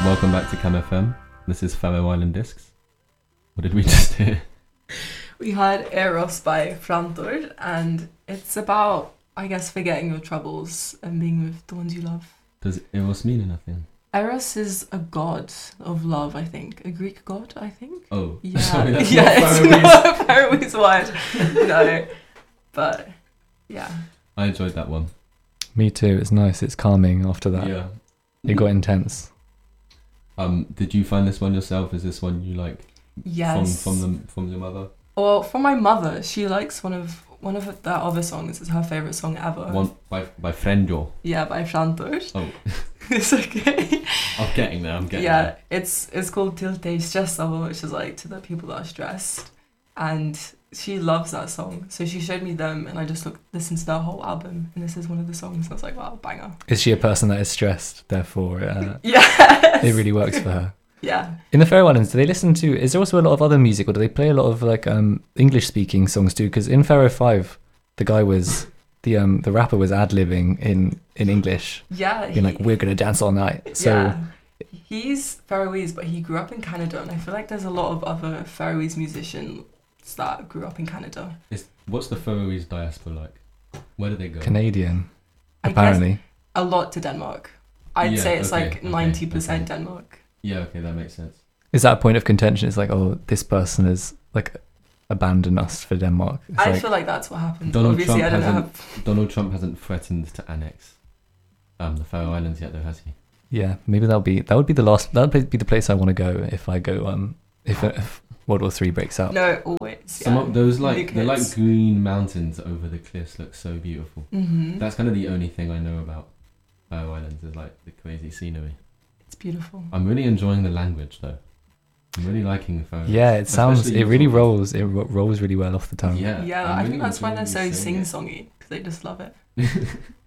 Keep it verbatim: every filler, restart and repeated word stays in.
Welcome back to Cam F M. This is Faroe Island Discs. What did we just hear? We had Eros by Frantor, and it's about, I guess, forgetting your troubles and being with the ones you love. Does Eros mean anything? Eros is a god of love, I think. A Greek god, I think. Oh, yeah, sorry, that's yeah, not it's Faroese. not a Faroese word. No, but yeah. I enjoyed that one. Me too. It's nice. It's calming after that. Yeah. It got intense. Um, did you find this one yourself? Is this one you like Yes. from from the from your mother? Well, from my mother, she likes one of one of their other songs. It's her favorite song ever. One by by Frenjo. Yeah, by Frantor. Oh, It's okay. I'm getting there. I'm getting Yeah, there. it's it's called Tilte Stressava, which is like to the people that are stressed, and she loves that song. So she showed me them, and I just looked, listened to their whole album, and this is one of the songs. And I was like, wow, banger. Is she a person that is stressed? Therefore, uh, Yes. it really works for her. Yeah. In the Faroe Islands, do they listen to? Is there also a lot of other music, or do they play a lot of like um, English-speaking songs too? Because in Faroe Five, the guy was the um the rapper was ad libbing in in English, Yeah. being like, "We're gonna dance all night." So yeah. He's Faroese, but he grew up in Canada, and I feel like there's a lot of other Faroese musicians that grew up in Canada. Is, what's the Faroese diaspora like? Where do they go? Canadian, I apparently. guess a lot to Denmark. I'd Yeah, say it's okay, like okay, ninety percent okay. Denmark. Yeah, okay, that makes sense. Is that a point of contention? It's like, oh, this person has like abandoned us for Denmark. It's I like, feel like that's what happened. Donald Obviously, Trump I don't know. hasn't- How... Donald Trump hasn't threatened to annex um the Faroe Islands yet, though, has he? yeah, maybe that'll be that would be the last. That would be the place I want to go if I go. Um, if, if World War Three breaks out. No, always. Some yeah. of those like the like Nucleus. green mountains over the cliffs look so beautiful. Mhm. That's kind of the only thing I know about Faroe Islands is like the crazy scenery. It's beautiful. I'm really enjoying the language though. I'm really liking the Faroe. Yeah, it sounds. Especially It really talking- rolls. It ro- rolls really well off the tongue. Yeah, Yeah, I'm I really think that's why they're so enjoying you saying sing-songy, because they just love it. it.